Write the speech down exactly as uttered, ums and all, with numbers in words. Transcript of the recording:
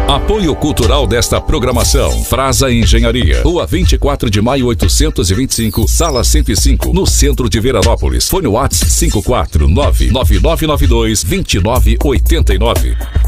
Apoio cultural desta programação. Frasa Engenharia. Rua vinte e quatro de maio, oitocentos e vinte e cinco, sala cento e cinco, no centro de Veranópolis. Fone WhatsApp cinco quatro nove nove nove nove dois dois nove oito nove.